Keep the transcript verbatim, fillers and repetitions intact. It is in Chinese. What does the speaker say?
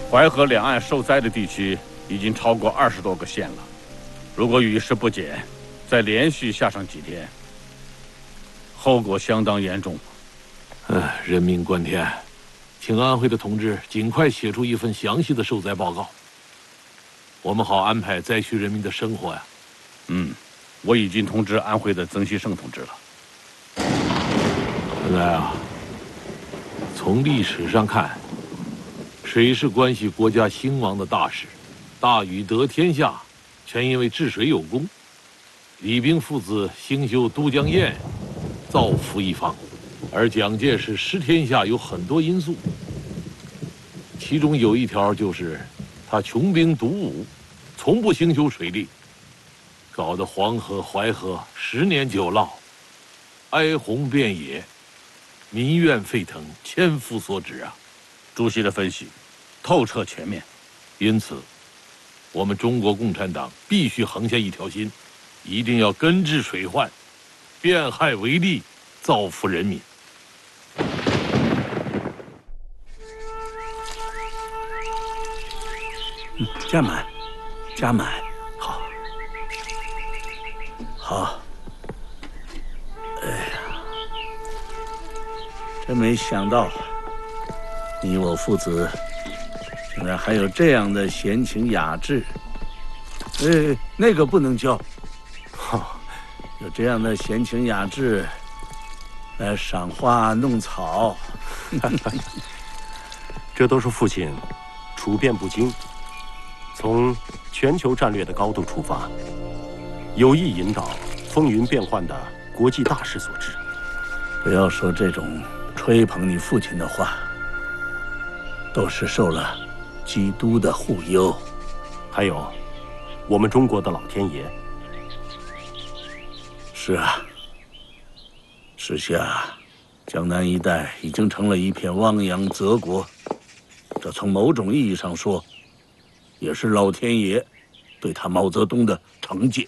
淮河两岸受灾的地区已经超过二十多个县了。如果雨势不减，再连续下上几天，后果相当严重。 唉，人命关天，请安徽的同志尽快写出一份详细的受灾报告，我们好安排灾区人民的生活呀。 嗯，我已经通知安徽的曾希圣同志了。 原来啊，从历史上看，水是关系国家兴亡的大事，大禹得天下，全因为治水有功。李冰父子兴修都江堰，造福一方。而蒋介石失天下有很多因素，其中有一条就是他穷兵黩武，从不兴修水利，搞得黄河、淮河十年九涝，哀鸿遍野，民怨沸腾，千夫所指啊！ 主席的分析透彻全面， 因此，我们中国共产党必须横下一条心，一定要根治水患，变害为利，造福人民。 嗯，加满，加满，好，好。哎呀，真没想到，你我父子竟然还有这样的闲情雅致。哎，那个不能教。好，有这样的闲情雅致，来赏花弄草。 这都是父亲处变不惊，从全球战略的高度出发，有意引导风云变幻的国际大势所致。 不要说这种吹捧你父亲的话，都是受了基督的护佑。 还有，我们中国的老天爷。 是啊，时下江南一带已经成了一片汪洋泽国，这从某种意义上说，也是老天爷对他毛泽东的惩戒。